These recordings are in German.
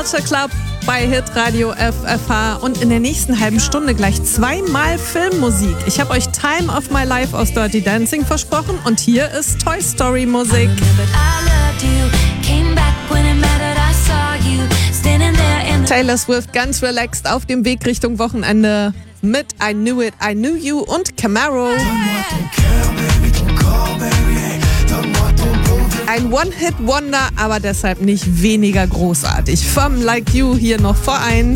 Culture Club bei Hitradio FFH und in der nächsten halben Stunde gleich 2-mal Filmmusik. Ich habe euch Time of My Life aus Dirty Dancing versprochen und hier ist Toy Story Musik. Taylor Swift ganz relaxed auf dem Weg Richtung Wochenende mit I Knew It, I Knew You und Camaro. Ein One-Hit-Wonder, aber deshalb nicht weniger großartig. From Like You hier noch vor 1.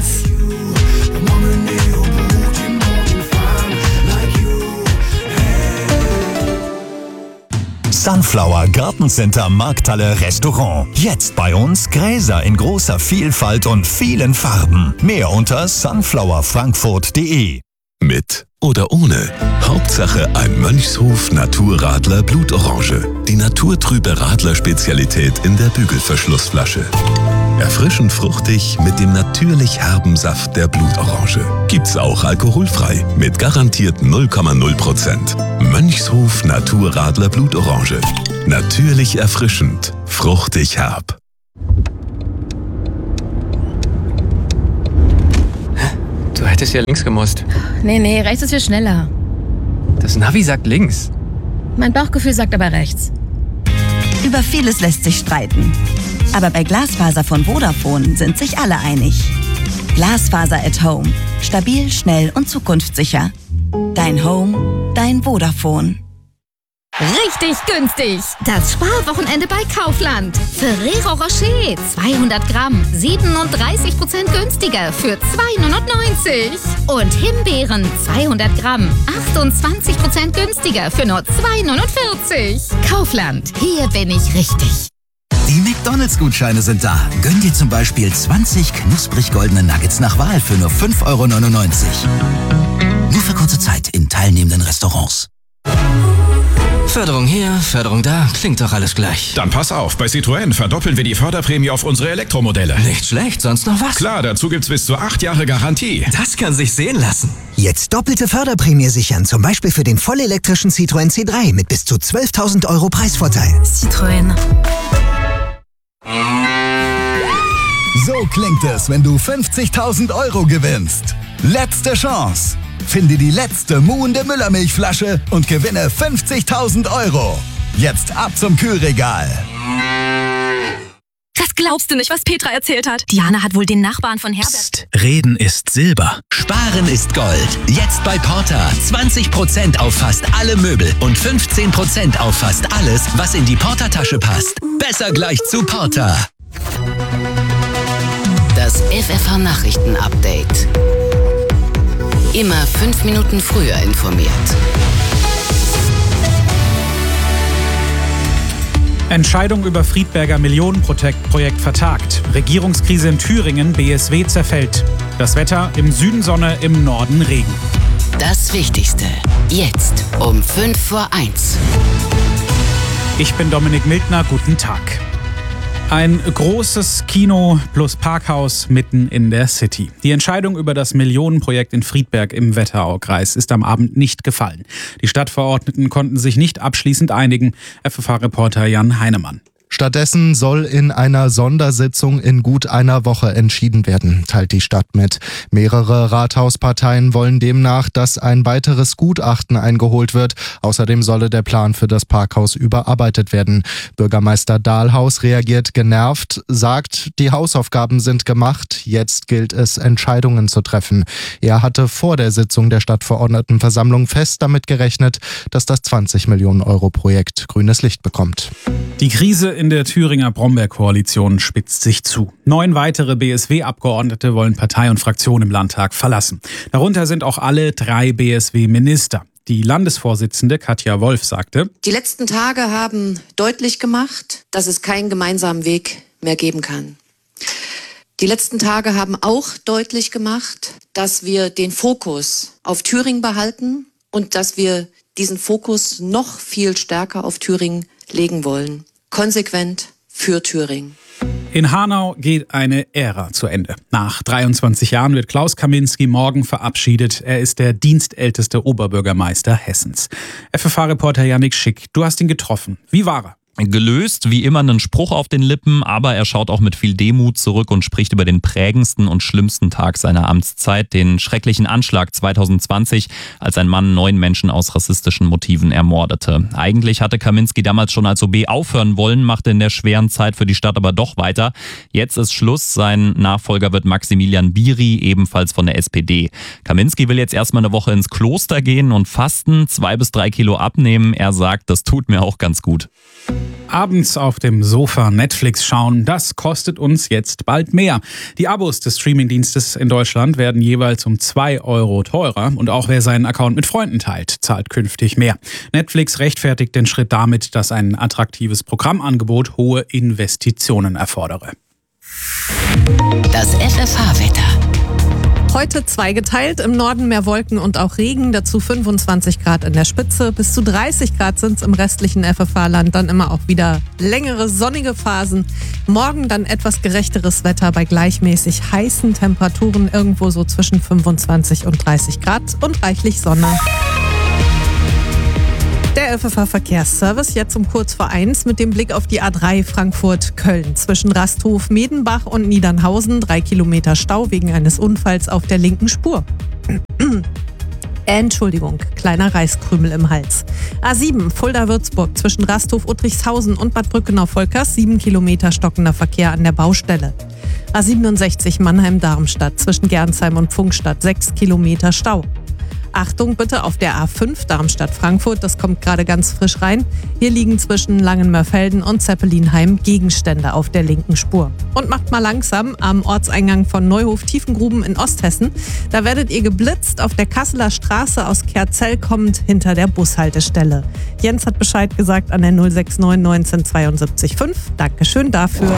Sunflower Gartencenter Markthalle Restaurant. Jetzt bei uns Gräser in großer Vielfalt und vielen Farben. Mehr unter sunflowerfrankfurt.de. Mit oder ohne. Hauptsache ein Mönchshof Naturradler Blutorange. Die naturtrübe Radler-Spezialität in der Bügelverschlussflasche. Erfrischend fruchtig mit dem natürlich herben Saft der Blutorange. Gibt's auch alkoholfrei mit garantiert 0,0%. Mönchshof Naturradler Blutorange. Natürlich erfrischend, fruchtig herb. Du hättest ja links gemusst. Nee, rechts ist viel schneller. Das Navi sagt links. Mein Bauchgefühl sagt aber rechts. Über vieles lässt sich streiten. Aber bei Glasfaser von Vodafone sind sich alle einig. Glasfaser at Home. Stabil, schnell und zukunftssicher. Dein Home, dein Vodafone. Richtig günstig. Das Sparwochenende bei Kaufland. Ferrero Rocher 200 Gramm 37% günstiger für 2,99. Und Himbeeren 200 Gramm 28% günstiger für nur 2,49. Kaufland, hier bin ich richtig. Die McDonalds-Gutscheine sind da. Gönn dir zum Beispiel 20 knusprig goldene Nuggets nach Wahl für nur 5,99 €. Nur für kurze Zeit in teilnehmenden Restaurants. Förderung hier, Förderung da, klingt doch alles gleich. Dann pass auf, bei Citroën verdoppeln wir die Förderprämie auf unsere Elektromodelle. Nicht schlecht, sonst noch was? Klar, dazu gibt's bis zu 8 Jahre Garantie. Das kann sich sehen lassen. Jetzt doppelte Förderprämie sichern, zum Beispiel für den vollelektrischen Citroën C3 mit bis zu 12.000 € Preisvorteil. Citroën. So klingt es, wenn du 50.000 € gewinnst. Letzte Chance. Finde die letzte muhende Müllermilchflasche und gewinne 50.000 €. Jetzt ab zum Kühlregal. Das glaubst du nicht, was Petra erzählt hat. Diana hat wohl den Nachbarn von Herbert... Psst, Reden ist Silber. Sparen ist Gold. Jetzt bei Porta. 20% auf fast alle Möbel und 15% auf fast alles, was in die Porta-Tasche passt. Besser gleich zu Porta. Das FFH-Nachrichten-Update. Immer 5 Minuten früher informiert. Entscheidung über Friedberger Millionenprojekt vertagt. Regierungskrise in Thüringen, BSW zerfällt. Das Wetter: im Süden Sonne, im Norden Regen. Das Wichtigste. Jetzt um 1:05. Ich bin Dominik Mildner, guten Tag. Ein großes Kino plus Parkhaus mitten in der City. Die Entscheidung über das Millionenprojekt in Friedberg im Wetteraukreis ist am Abend nicht gefallen. Die Stadtverordneten konnten sich nicht abschließend einigen. FFH-Reporter Jan Heinemann. Stattdessen soll in einer Sondersitzung in gut einer Woche entschieden werden, teilt die Stadt mit. Mehrere Rathausparteien wollen demnach, dass ein weiteres Gutachten eingeholt wird. Außerdem solle der Plan für das Parkhaus überarbeitet werden. Bürgermeister Dahlhaus reagiert genervt, sagt, die Hausaufgaben sind gemacht, jetzt gilt es, Entscheidungen zu treffen. Er hatte vor der Sitzung der Stadtverordnetenversammlung fest damit gerechnet, dass das 20 Millionen € Projekt grünes Licht bekommt. Die Krise in der Thüringer Brombeer-Koalition spitzt sich zu. 9 weitere BSW-Abgeordnete wollen Partei und Fraktion im Landtag verlassen. Darunter sind auch alle 3 BSW-Minister. Die Landesvorsitzende Katja Wolf sagte: Die letzten Tage haben deutlich gemacht, dass es keinen gemeinsamen Weg mehr geben kann. Die letzten Tage haben auch deutlich gemacht, dass wir den Fokus auf Thüringen behalten und dass wir diesen Fokus noch viel stärker auf Thüringen legen wollen. Konsequent für Thüringen. In Hanau geht eine Ära zu Ende. Nach 23 Jahren wird Klaus Kaminski morgen verabschiedet. Er ist der dienstälteste Oberbürgermeister Hessens. FFH-Reporter Yannick Schick, du hast ihn getroffen. Wie war er? gelöst, wie immer einen Spruch auf den Lippen, aber er schaut auch mit viel Demut zurück und spricht über den prägendsten und schlimmsten Tag seiner Amtszeit, den schrecklichen Anschlag 2020, als ein Mann 9 Menschen aus rassistischen Motiven ermordete. Eigentlich hatte Kaminski damals schon als OB aufhören wollen, machte in der schweren Zeit für die Stadt aber doch weiter. Jetzt ist Schluss, sein Nachfolger wird Maximilian Biri, ebenfalls von der SPD. Kaminski will jetzt erstmal eine Woche ins Kloster gehen und fasten, 2 bis 3 Kilo abnehmen. Er sagt, das tut mir auch ganz gut. Abends auf dem Sofa Netflix schauen, das kostet uns jetzt bald mehr. Die Abos des Streamingdienstes in Deutschland werden jeweils um 2 Euro teurer und auch wer seinen Account mit Freunden teilt, zahlt künftig mehr. Netflix rechtfertigt den Schritt damit, dass ein attraktives Programmangebot hohe Investitionen erfordere. Das FFH-Wetter. Heute zweigeteilt, im Norden mehr Wolken und auch Regen, dazu 25 Grad in der Spitze, bis zu 30 Grad sind es im restlichen FFH-Land, dann immer auch wieder längere sonnige Phasen. Morgen dann etwas gerechteres Wetter bei gleichmäßig heißen Temperaturen, irgendwo so zwischen 25 und 30 Grad und reichlich Sonne. Der FFH-Verkehrsservice jetzt um kurz vor 1 mit dem Blick auf die A3 Frankfurt-Köln. Zwischen Rasthof, Medenbach und Niedernhausen 3 Kilometer Stau wegen eines Unfalls auf der linken Spur. Entschuldigung, kleiner Reiskrümel im Hals. A7 Fulda-Würzburg zwischen Rasthof, Uttrichshausen und Bad Brückenau-Volkers 7 Kilometer stockender Verkehr an der Baustelle. A67 Mannheim-Darmstadt zwischen Gernsheim und Pfungstadt 6 Kilometer Stau. Achtung bitte auf der A5 Darmstadt-Frankfurt, das kommt gerade ganz frisch rein. Hier liegen zwischen Langenmörfelden und Zeppelinheim Gegenstände auf der linken Spur. Und macht mal langsam am Ortseingang von Neuhof-Tiefengruben in Osthessen. Da werdet ihr geblitzt auf der Kasseler Straße aus Kerzell kommend hinter der Bushaltestelle. Jens hat Bescheid gesagt an der 069 1972 5. Dankeschön dafür.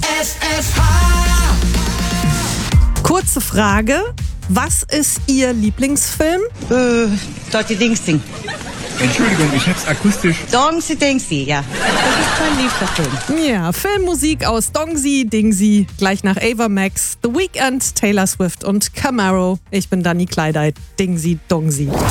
Kurze Frage. Was ist Ihr Lieblingsfilm? Dirty Dingsy. Entschuldigung, ich hab's akustisch. Dingsy Dingsy, ja. Das ist mein liebster Film. Ja, Filmmusik aus Dingsy Dingsy, gleich nach Ava Max, The Weeknd, Taylor Swift und Camaro. Ich bin Dani Kleideit. Dingsy Dongsi.